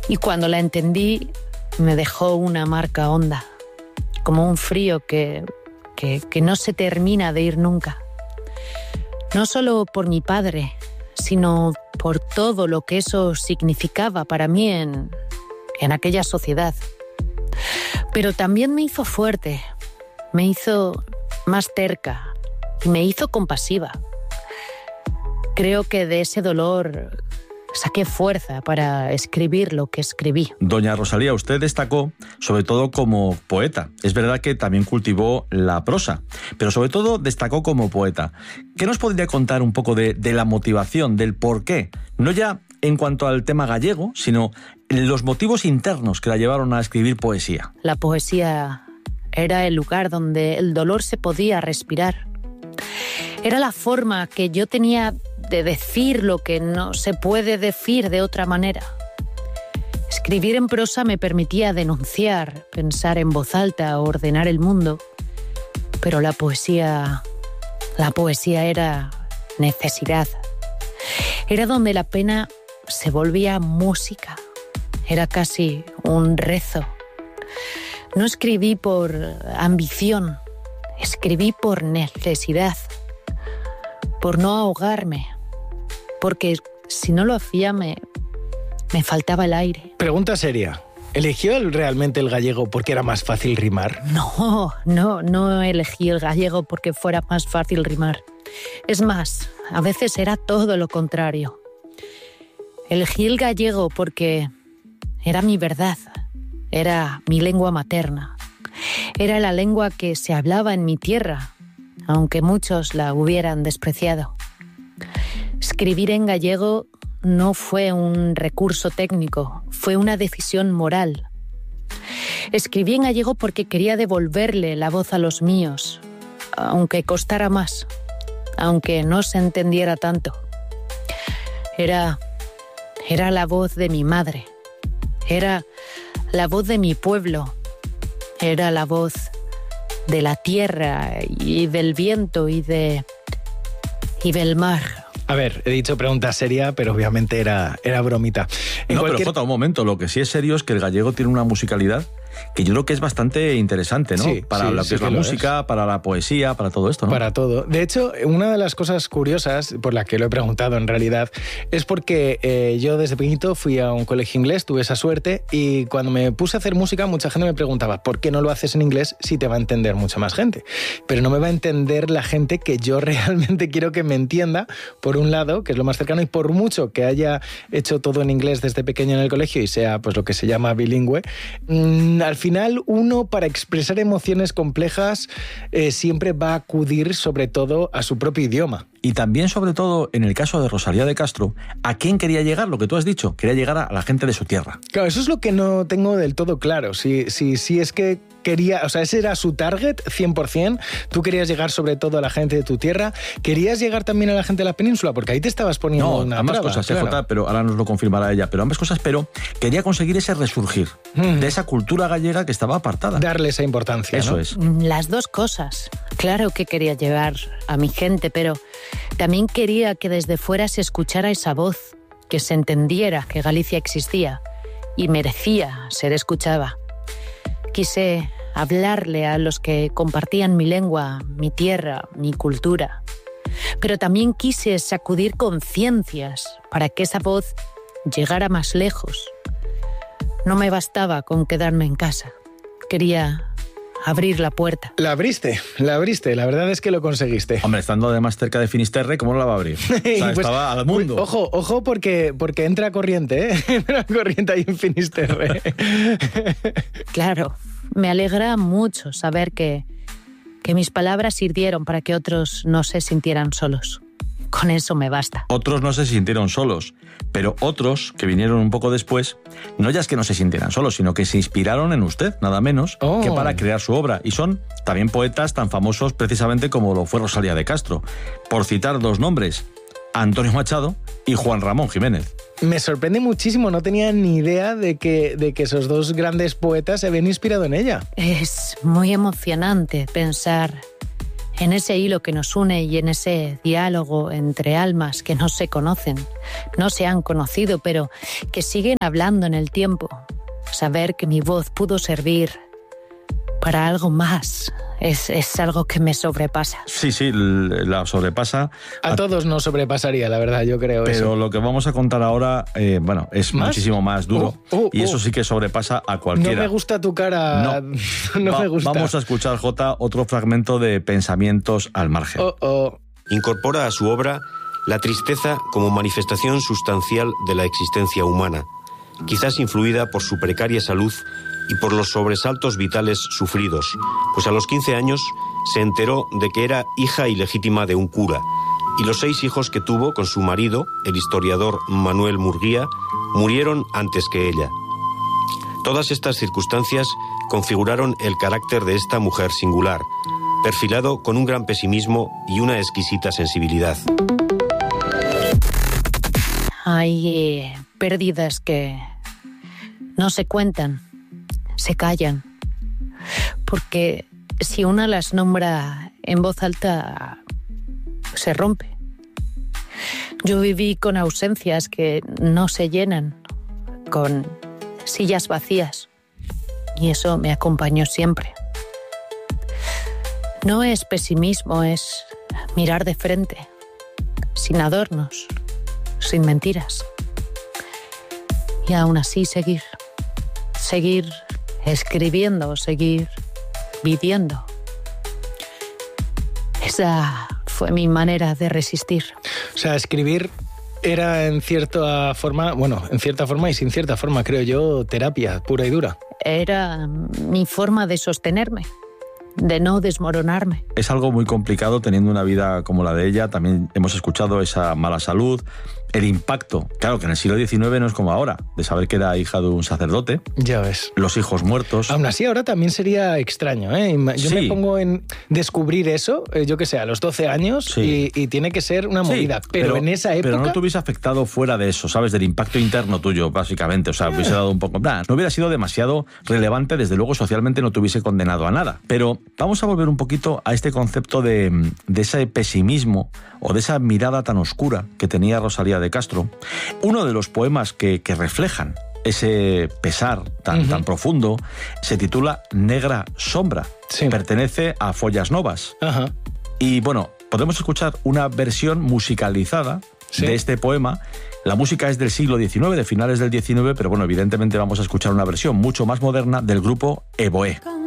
Y cuando la entendí, me dejó una marca honda, como un frío que no se termina de ir nunca. No solo por mi padre, sino por todo lo que eso significaba para mí en aquella sociedad. Pero también me hizo fuerte, me hizo más terca y me hizo compasiva. Creo que de ese dolor saqué fuerza para escribir lo que escribí. Doña Rosalía, usted destacó sobre todo como poeta. Es verdad que también cultivó la prosa, pero sobre todo destacó como poeta. ¿Qué nos podría contar un poco de la motivación, del por qué? No ya en cuanto al tema gallego, sino los motivos internos que la llevaron a escribir poesía. La poesía era el lugar donde el dolor se podía respirar. Era la forma que yo tenía de decir lo que no se puede decir de otra manera. Escribir en prosa me permitía denunciar, pensar en voz alta, ordenar el mundo. Pero la poesía era necesidad. Era donde la pena se volvía música. Era casi un rezo. No escribí por ambición, escribí por necesidad, por no ahogarme, porque si no lo hacía me faltaba el aire. Pregunta seria. ¿Eligió realmente el gallego porque era más fácil rimar? No elegí el gallego porque fuera más fácil rimar. Es más, a veces era todo lo contrario. Elegí el gallego porque era mi verdad, era mi lengua materna. Era la lengua que se hablaba en mi tierra, aunque muchos la hubieran despreciado. Escribir en gallego no fue un recurso técnico, fue una decisión moral. Escribí en gallego porque quería devolverle la voz a los míos, aunque costara más, aunque no se entendiera tanto. Era la voz de mi madre, era la voz de mi pueblo, era la voz de la tierra y del viento y del mar. A ver, he dicho pregunta seria, pero obviamente era bromita. Pero Jota, un momento, lo que sí es serio es que el gallego tiene una musicalidad que yo creo que es bastante interesante, ¿no? Sí, para lo que es la música, para la poesía, para todo esto, ¿no? Para todo. De hecho, una de las cosas curiosas, por la que lo he preguntado en realidad, es porque yo desde pequeñito fui a un colegio inglés, tuve esa suerte, y cuando me puse a hacer música, mucha gente me preguntaba, ¿por qué no lo haces en inglés si te va a entender mucha más gente? Pero no me va a entender la gente que yo realmente quiero que me entienda, por un lado, que es lo más cercano, y por mucho que haya hecho todo en inglés desde pequeño en el colegio y sea pues lo que se llama bilingüe, al final uno, para expresar emociones complejas, siempre va a acudir sobre todo a su propio idioma. Y también, sobre todo, en el caso de Rosalía de Castro, ¿a quién quería llegar? Lo que tú has dicho, quería llegar a la gente de su tierra. Claro, eso es lo que no tengo del todo claro. Si es que quería, o sea, ese era su target, 100%. Tú querías llegar sobre todo a la gente de tu tierra. ¿Querías llegar también a la gente de la península? Porque ahí te estabas poniendo una ambas traba, cosas, claro. CJ, pero ahora nos lo confirmará ella. Pero ambas cosas, pero quería conseguir ese resurgir de esa cultura gallega que estaba apartada. Darle esa importancia, Eso ¿no? es. Las dos cosas. Claro que quería llegar a mi gente, pero también quería que desde fuera se escuchara esa voz, que se entendiera que Galicia existía y merecía ser escuchada. Quise hablarle a los que compartían mi lengua, mi tierra, mi cultura. Pero también quise sacudir conciencias para que esa voz llegara más lejos. No me bastaba con quedarme en casa. Quería abrir la puerta. La abriste, la verdad es que lo conseguiste. Hombre, estando además cerca de Finisterre, ¿cómo no la va a abrir? O sea, pues, estaba al mundo. Ojo, porque entra corriente, ¿eh? Entra corriente ahí en Finisterre. Claro, me alegra mucho saber que mis palabras sirvieron para que otros no se sintieran solos. Con eso me basta. Otros no se sintieron solos, pero otros, que vinieron un poco después, no ya es que no se sintieran solos, sino que se inspiraron en usted, nada menos, que para crear su obra. Y son también poetas tan famosos precisamente como lo fue Rosalía de Castro. Por citar dos nombres, Antonio Machado y Juan Ramón Jiménez. Me sorprende muchísimo, no tenía ni idea de que esos dos grandes poetas se habían inspirado en ella. Es muy emocionante pensar en ese hilo que nos une y en ese diálogo entre almas que no se conocen, no se han conocido, pero que siguen hablando en el tiempo. Saber que mi voz pudo servir para algo más es algo que me sobrepasa. Sí, la sobrepasa. A todos nos sobrepasaría, la verdad, yo creo. Pero eso. Lo que vamos a contar ahora, es ¿Más? muchísimo más duro. Y eso sí que sobrepasa a cualquiera. No me gusta tu cara. No me gusta. Vamos a escuchar, Jota, otro fragmento de Pensamientos al margen. Incorpora a su obra la tristeza como manifestación sustancial de la existencia humana, quizás influida por su precaria salud y por los sobresaltos vitales sufridos, pues a los 15 años se enteró de que era hija ilegítima de un cura, y los 6 hijos que tuvo con su marido, el historiador Manuel Murguía, murieron antes que ella. Todas estas circunstancias configuraron el carácter de esta mujer singular, perfilado con un gran pesimismo y una exquisita sensibilidad. Hay pérdidas que no se cuentan, se callan, porque si una las nombra en voz alta, se rompe. Yo viví con ausencias que no se llenan, con sillas vacías, y eso me acompañó siempre. No es pesimismo, es mirar de frente, sin adornos, sin mentiras. Y aún así seguir escribiendo, seguir viviendo. Esa fue mi manera de resistir. O sea, escribir era en cierta forma y sin cierta forma, creo yo, terapia pura y dura. Era mi forma de sostenerme, de no desmoronarme. Es algo muy complicado teniendo una vida como la de ella. También hemos escuchado esa mala salud, el impacto, claro que en el siglo XIX no es como ahora, de saber que era hija de un sacerdote. Ya ves. Los hijos muertos. Aún así, ahora también sería extraño, ¿eh? Yo me pongo en descubrir eso, yo que sé, a los 12 años, y tiene que ser una movida. Pero en esa época... Pero no te hubiese afectado fuera de eso, ¿sabes? Del impacto interno tuyo, básicamente. O sea, hubiese dado un poco... No hubiera sido demasiado relevante, desde luego socialmente no te hubiese condenado a nada. Pero vamos a volver un poquito a este concepto de ese pesimismo o de esa mirada tan oscura que tenía Rosalía de Castro. Uno de los poemas que reflejan ese pesar tan profundo se titula Negra Sombra. Sí. Pertenece a Follas Novas. Ajá. Y bueno, podemos escuchar una versión musicalizada de este poema. La música es del siglo XIX, de finales del XIX, pero bueno, evidentemente vamos a escuchar una versión mucho más moderna del grupo Evoé.